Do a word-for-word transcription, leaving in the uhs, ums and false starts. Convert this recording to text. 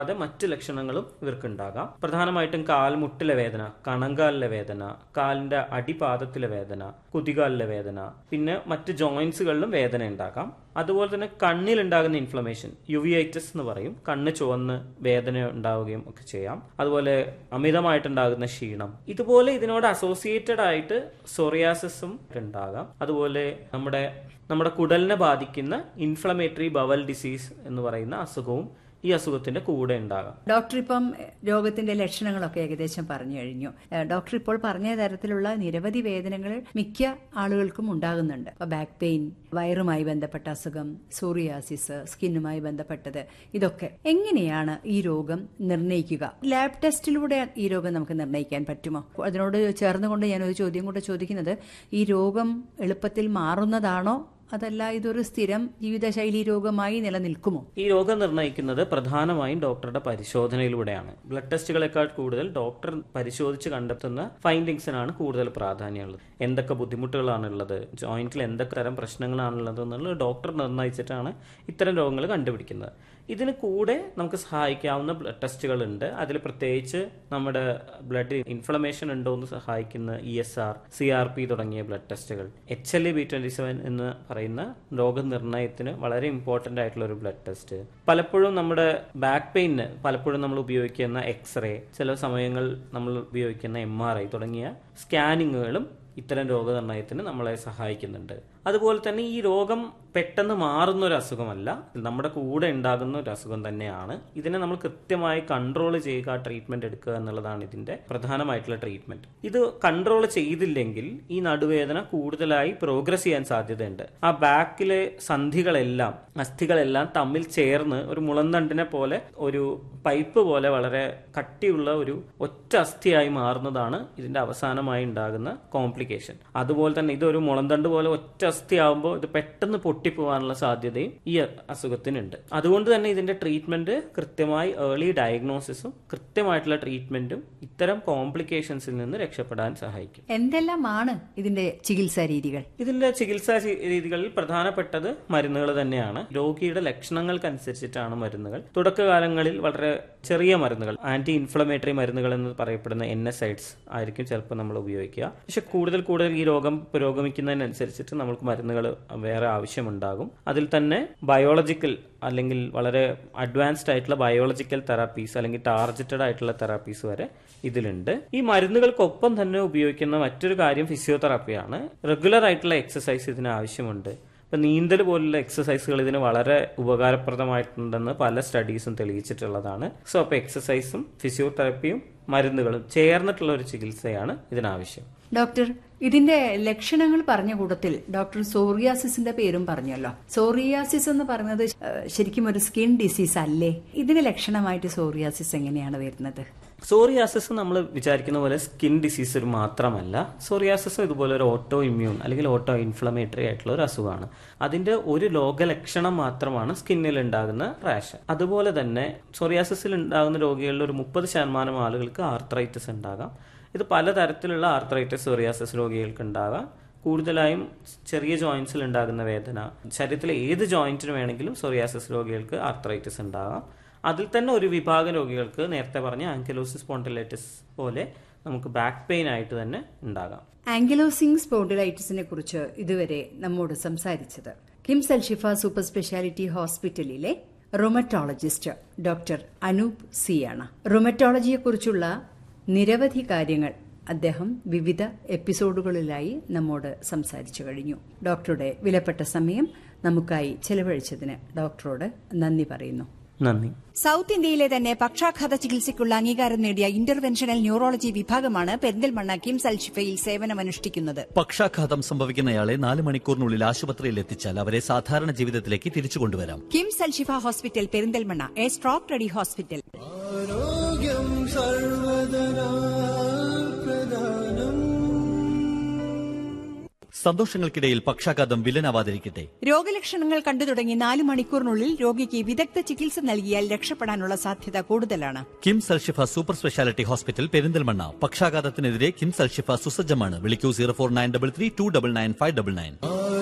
അത് മറ്റു ലക്ഷണങ്ങളും ഇവർക്ക് ഉണ്ടാകാം. പ്രധാനമായിട്ടും കാൽമുട്ടിലെ വേദന, കണങ്കാലിലെ വേദന, കാലിന്റെ അടിപാദത്തിലെ വേദന, കുതികാലിലെ വേദന, പിന്നെ മറ്റ് ജോയിന്റ്സുകളിലും വേദന ഉണ്ടാകാം. അതുപോലെ തന്നെ കണ്ണിലുണ്ടാകുന്ന ഇൻഫ്ലമേഷൻ, യുവിഐറ്റിസ് എന്ന് പറയും, കണ്ണ് ചുവന്ന് വേദന ഉണ്ടാവുകയും ഒക്കെ ചെയ്യാം. അതുപോലെ അമിതമായിട്ടുണ്ടാകുന്ന ക്ഷീണം, ഇതുപോലെ ഇതിനോട് അസോസിയേറ്റഡ് ആയിട്ട് സോറിയാസിസും ഉണ്ടാകാം. അതുപോലെ നമ്മുടെ നമ്മുടെ കുടലിനെ ബാധിക്കുന്ന ഇൻഫ്ലമേറ്ററി ബവൽ ഡിസീസ് എന്ന് പറയുന്ന അസുഖവും ഈ അസുഖത്തിന്റെ കൂടെ ഉണ്ടാകാം. ഡോക്ടർ ഇപ്പം രോഗത്തിന്റെ ലക്ഷണങ്ങളൊക്കെ ഏകദേശം പറഞ്ഞു കഴിഞ്ഞു. ഡോക്ടർ ഇപ്പോൾ പറഞ്ഞ തരത്തിലുള്ള നിരവധി വേദനകൾ മിക്ക ആളുകൾക്കും ഉണ്ടാകുന്നുണ്ട്. ഇപ്പൊ ബാക്ക് പെയിൻ, വയറുമായി ബന്ധപ്പെട്ട അസുഖം, സോറിയാസിസ്, സ്കിന്നുമായി ബന്ധപ്പെട്ടത്, ഇതൊക്കെ എങ്ങനെയാണ് ഈ രോഗം നിർണ്ണയിക്കുക? ലാബ് ടെസ്റ്റിലൂടെ ഈ രോഗം നമുക്ക് നിർണ്ണയിക്കാൻ പറ്റുമോ? അതിനോട് ചേർന്നുകൊണ്ട് ഞാൻ ഒരു ചോദ്യം കൂടെ ചോദിക്കുന്നത്, ഈ രോഗം എളുപ്പത്തിൽ മാറുന്നതാണോ അതല്ല ഇതൊരു സ്ഥിരം ജീവിതശൈലി രോഗമായി നിലനിൽക്കുമോ? ഈ രോഗം നിർണ്ണയിക്കുന്നത് പ്രധാനമായും ഡോക്ടറുടെ പരിശോധനയിലൂടെയാണ്. ബ്ലഡ് ടെസ്റ്റുകളെക്കാൾ കൂടുതൽ ഡോക്ടർ പരിശോധിച്ച് കണ്ടെത്തുന്ന ഫൈൻഡിങ്സിനാണ് കൂടുതൽ പ്രാധാന്യമുള്ളത്. എന്തൊക്കെ ബുദ്ധിമുട്ടുകളാണുള്ളത്, ജോയിന്റിൽ എന്തൊക്കെ തരം പ്രശ്നങ്ങളാണുള്ളത് എന്നുള്ളത് ഡോക്ടർ നിർണ്ണയിച്ചിട്ടാണ് ഇത്തരം രോഗങ്ങൾ കണ്ടുപിടിക്കുന്നത്. ഇതിന് കൂടെ നമുക്ക് സഹായിക്കാവുന്ന ബ്ലഡ് ടെസ്റ്റുകളുണ്ട്. അതിൽ പ്രത്യേകിച്ച് നമ്മുടെ ബ്ലഡ് ഇൻഫ്ലമേഷൻ ഉണ്ടോ എന്ന് സഹായിക്കുന്ന E S R, C R P തുടങ്ങിയ ബ്ലഡ് ടെസ്റ്റുകൾ, H L E B twenty seven എന്ന് പറയുന്ന രോഗനിർണയത്തിന് വളരെ ഇമ്പോർട്ടന്റ് ആയിട്ടുള്ള ഒരു ബ്ലഡ് ടെസ്റ്റ്. പലപ്പോഴും നമ്മുടെ ബാക്ക് പെയിന് പലപ്പോഴും നമ്മൾ ഉപയോഗിക്കുന്ന എക്സ്റേ, ചില സമയങ്ങൾ നമ്മൾ ഉപയോഗിക്കുന്ന എം ആർ ഐ തുടങ്ങിയ സ്കാനിങ്ങുകളും ഇത്തരം രോഗനിർണയത്തിന് നമ്മളെ സഹായിക്കുന്നുണ്ട്. അതുപോലെ തന്നെ ഈ രോഗം പെട്ടെന്ന് മാറുന്ന ഒരു അസുഖമല്ല, നമ്മുടെ കൂടെ ഉണ്ടാകുന്ന ഒരു അസുഖം തന്നെയാണ്. ഇതിനെ നമ്മൾ കൃത്യമായി കൺട്രോൾ ചെയ്യുക, ട്രീറ്റ്മെന്റ് എടുക്കുക എന്നുള്ളതാണ് ഇതിന്റെ പ്രധാനമായിട്ടുള്ള ട്രീറ്റ്മെന്റ്. ഇത് കൺട്രോൾ ചെയ്തില്ലെങ്കിൽ ഈ നടുവേദന കൂടുതലായി പ്രോഗ്രസ് ചെയ്യാൻ സാധ്യതയുണ്ട്. ആ ബാക്കിലെ സന്ധികളെല്ലാം, അസ്ഥികളെല്ലാം തമ്മിൽ ചേർന്ന് ഒരു മുളന്തണ്ടിനെ പോലെ, ഒരു പൈപ്പ് പോലെ വളരെ കട്ടിയുള്ള ഒരു ഒറ്റ അസ്ഥിയായി മാറുന്നതാണ് ഇതിന്റെ അവസാനമായി ഉണ്ടാകുന്ന കോംപ്ലിക്കേഷൻ. അതുപോലെ തന്നെ ഇതൊരു മുളന്തണ്ട് പോലെ ഒറ്റ അസ്ഥിയാവുമ്പോൾ ഇത് പെട്ടെന്ന് പൊട്ടിപ്പോവാനുള്ള സാധ്യതയും ഈ അസുഖത്തിനുണ്ട്. അതുകൊണ്ട് തന്നെ ഇതിന്റെ ട്രീറ്റ്മെന്റ് കൃത്യമായി ഏർലി ഡയഗ്നോസിസും കൃത്യമായിട്ടുള്ള ട്രീറ്റ്മെന്റും ഇത്തരം കോംപ്ലിക്കേഷൻസിൽ നിന്ന് രക്ഷപ്പെടാൻ സഹായിക്കും. എന്തെല്ലാമാണ് ഇതിന്റെ ചികിത്സാ രീതികൾ? ഇതിന്റെ ചികിത്സാ രീതികളിൽ പ്രധാനപ്പെട്ടത് മരുന്നുകൾ തന്നെയാണ്. രോഗിയുടെ ലക്ഷണങ്ങൾക്കനുസരിച്ചിട്ടാണ് മരുന്നുകൾ. തുടക്കകാലങ്ങളിൽ വളരെ ചെറിയ മരുന്നുകൾ, ആന്റി ഇൻഫ്ലമേറ്ററി മരുന്നുകൾ എന്ന് പറയപ്പെടുന്ന എൻ എസ് ഐഡ്സ് ആയിരിക്കും ചിലപ്പോൾ നമ്മൾ ഉപയോഗിക്കുക. പക്ഷെ കൂടുതൽ കൂടുതൽ ഈ രോഗം പുരോഗമിക്കുന്നതിനനുസരിച്ചിട്ട് നമുക്ക് മരുന്നുകൾ വേറെ ആവശ്യമുണ്ടാകും. അതിൽ തന്നെ ബയോളജിക്കൽ അല്ലെങ്കിൽ വളരെ അഡ്വാൻസ്ഡ് ആയിട്ടുള്ള ബയോളജിക്കൽ തെറാപ്പീസ് അല്ലെങ്കിൽ ടാർഗറ്റഡ് ആയിട്ടുള്ള തെറാപ്പീസ് വരെ ഇതിലുണ്ട്. ഈ മരുന്നുകൾക്കൊപ്പം തന്നെ ഉപയോഗിക്കുന്ന മറ്റൊരു കാര്യം ഫിസിയോതെറാപ്പിയാണ്. റെഗുലർ ആയിട്ടുള്ള എക്സസൈസ് ഇതിന് ആവശ്യമുണ്ട്. ഇപ്പൊ നീന്തൽ പോലുള്ള എക്സസൈസുകൾ ഇതിന് വളരെ ഉപകാരപ്രദമായിട്ടുണ്ടെന്ന് പല സ്റ്റഡീസും തെളിയിച്ചിട്ടുള്ളതാണ്. സോ അപ്പൊ എക്സസൈസും ഫിസിയോതെറാപ്പിയും മരുന്നുകളും ചേർന്നിട്ടുള്ള ഒരു ചികിത്സയാണ് ഇതിനാവശ്യം. ഡോക്ടർ, ഇതിന്റെ ലക്ഷണങ്ങൾ പറഞ്ഞ കൂട്ടത്തിൽ ഡോക്ടർ സോറിയാസിസിന്റെ പേരും പറഞ്ഞല്ലോ. സോറിയാസിസ് എന്ന് പറയുന്നത് ശരിക്കും ഒരു സ്കിൻ ഡിസീസ് അല്ലേ? ഇതിന്റെ ലക്ഷണമായിട്ട് സോറിയാസിസ് എങ്ങനെയാണ് വരുന്നത്? സോറിയാസിസ് നമ്മൾ വിചാരിക്കുന്ന പോലെ സ്കിൻ ഡിസീസ് മാത്രമല്ല. സോറിയാസിസ് ഇതുപോലെ ഒരു ഓട്ടോ ഇമ്മ്യൂൺ അല്ലെങ്കിൽ ഓട്ടോ ഇൻഫ്ലമേറ്ററി ആയിട്ടുള്ള ഒരു അസുഖമാണ്. അതിന്റെ ഒരു ലോകലക്ഷണം മാത്രമാണ് സ്കിന്നിൽ ഉണ്ടാകുന്ന റാഷ്. അതുപോലെ തന്നെ സോറിയാസിസിൽ ഉണ്ടാകുന്ന രോഗികളിൽ ഒരു മുപ്പത് ശതമാനം ആളുകൾക്ക് ആർത്രൈറ്റിസ് ഉണ്ടാകാം. ഇത് പലതരത്തിലുള്ള ആർത്രൈറ്റിസ് സോറിയാസിസ് രോഗികൾക്ക് ഉണ്ടാകാം. കൂടുതലായും ചെറിയ ജോയിന്റ്സിൽ ഉണ്ടാകുന്ന വേദന, ശരീരത്തിലെ ഏത് ജോയിന്റിന് വേണമെങ്കിലും സോറിയാസിസ് രോഗികൾക്ക് ആർത്രൈറ്റിസ് ഉണ്ടാകാം. അതിൽ തന്നെ ഒരു വിഭാഗം രോഗികൾക്ക് നേരത്തെ പറഞ്ഞ ആങ്കിലോസിസ് സ്പോണ്ടിലൈറ്റിസ് പോലെ നമുക്ക് ബാക്ക് പെയിൻ ആയിട്ട് തന്നെ ഉണ്ടാകാം. ആങ്കിലോസിംഗ് സ്പോണ്ടിലൈറ്റിസിനെ കുറിച്ച് ഇതുവരെ നമ്മോട് സംസാരിച്ചത് കിംസ് അൽ ഷിഫ സൂപ്പർ സ്പെഷ്യാലിറ്റി ഹോസ്പിറ്റലിലെ റൊമറ്റോളജിസ്റ്റ് ഡോക്ടർ അനൂപ് സി ആണ്. റൊമറ്റോളജിയെക്കുറിച്ചുള്ള നിരവധി കാര്യങ്ങൾ അദ്ദേഹം വിവിധ എപ്പിസോഡുകളിലായി നമ്മോട് സംസാരിച്ചു കഴിഞ്ഞു. ഡോക്ടറുടെ വിലപ്പെട്ട സമയം നമുക്കായി ചെലവഴിച്ചതിന് ഡോക്ടറോട് നന്ദി പറയുന്നു. നന്ദി. സൌത്ത് ഇന്ത്യയിലെ തന്നെ പക്ഷാഘാത ചികിത്സയ്ക്കുള്ള അംഗീകാരം നേടിയ ഇന്റർവെൻഷണൽ ന്യൂറോളജി വിഭാഗമാണ് പെരിന്തൽമണ്ണ കിംസ് അൽ ഷിഫയിൽ സേവനമനുഷ്ഠിക്കുന്നത്. പക്ഷാഘാതം സംഭവിക്കുന്നയാളെ നാല് മണിക്കൂറിനുള്ളിൽ ആശുപത്രിയിൽ എത്തിച്ചാൽ അവരെ സാധാരണ ജീവിതത്തിലേക്ക് തിരിച്ചു കൊണ്ടുവരാം. കിംസ് അൽ ഷിഫ hospital Perinthalmanna, A stroke ready hospital. സന്തോഷങ്ങൾക്കിടയിൽ പക്ഷാഘാതം വില്ലനാവാതിരിക്കട്ടെ. രോഗലക്ഷണങ്ങൾ കണ്ടു തുടങ്ങി നാല് മണിക്കൂറിനുള്ളിൽ രോഗിക്ക് വിദഗ്ധ ചികിത്സ നൽകിയാൽ രക്ഷപ്പെടാനുള്ള സാധ്യത കൂടുതലാണ്. കിംസ് അൽ ഷിഫ super speciality hospital Perinthalmanna. പക്ഷാഘാതത്തിനെതിരെ KIMS അൽ ഷിഫ സുസജ്ജമാണ്. വിളിക്കൂ zero four nine double three to double nine five double nine.